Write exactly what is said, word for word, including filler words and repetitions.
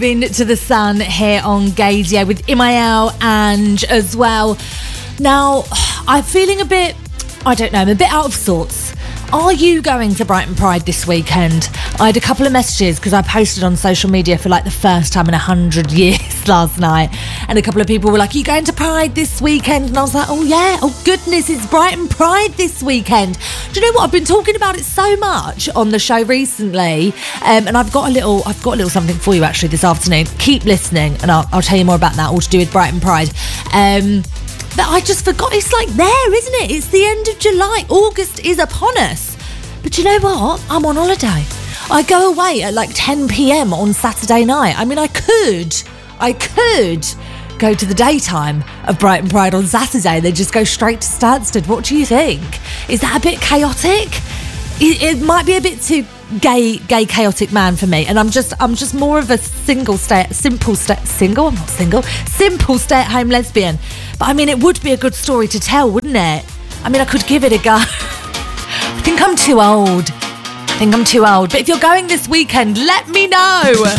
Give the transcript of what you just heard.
Been to the Sun here on Gaydio with Imael and as well. Now, I'm feeling a bit, I don't know, I'm a bit out of sorts. Are you going to Brighton Pride this weekend? I had a couple of messages because I posted on social media for like the first time in a hundred years last night, and a couple of people were like, are you going to Pride this weekend? And I was like, oh yeah, oh goodness, it's Brighton Pride this weekend. Do you know what? I've been talking about it so much on the show recently, um, and I've got a little, I've got a little something for you actually this afternoon. Keep listening, and I'll, I'll tell you more about that, all to do with Brighton Pride. Um, But I just forgot, it's like there, isn't it? It's the end of July. August is upon us. But you know what? I'm on holiday. I go away at like ten p.m. on Saturday night. I mean, I could, I could go to the daytime of Brighton Pride on Saturday, then just go straight to Stansted. What do you think? Is that a bit chaotic? It, it might be a bit too gay, gay, chaotic man for me, and I'm just, I'm just more of a single stay, simple stay, single. I'm not single, simple stay-at-home lesbian. But I mean, it would be a good story to tell, wouldn't it? I mean, I could give it a go. I think I'm too old. I think I'm too old. But if you're going this weekend, let me know.